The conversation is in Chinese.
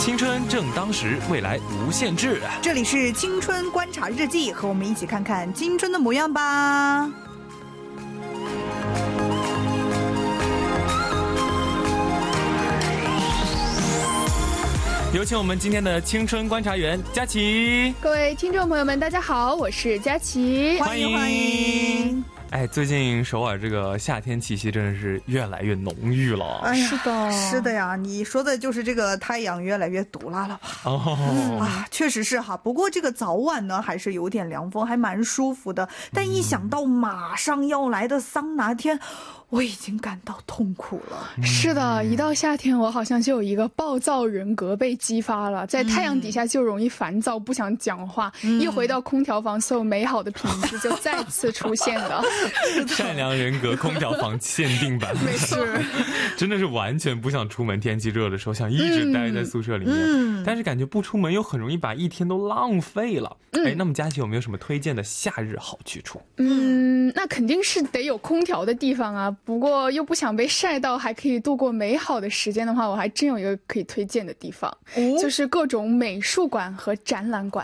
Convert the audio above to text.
青春正当时，未来无限制。 这里是青春观察日记，和我们一起看看青春的模样吧。 有请我们今天的青春观察员佳琪。 各位听众朋友们，大家好，我是佳琪， 欢迎欢迎。 哎，最近首尔这个夏天气息真的是越来越浓郁了。 哎呀， 是的， 是的呀，你说的就是这个太阳越来越毒辣了吧？ 哦， 确实是哈。不过这个早晚呢，还是有点凉风，还蛮舒服的。但一想到马上要来的桑拿天，我已经感到痛苦了。 是的，一到夏天，我好像就有一个暴躁人格被激发了，在太阳底下就容易烦躁，不想讲话。一回到空调房，所有美好的品质就再次出现了。 善良人格空调房限定版， 没错， 真的是完全不想出门。天气热的时候，想一直待在宿舍里面，但是感觉不出门又很容易把一天都浪费了。哎，那么佳琪有没有什么推荐的夏日好去处？ 那肯定是得有空调的地方啊。不过又不想被晒到，还可以度过美好的时间的话，我还真有一个可以推荐的地方，就是各种美术馆和展览馆。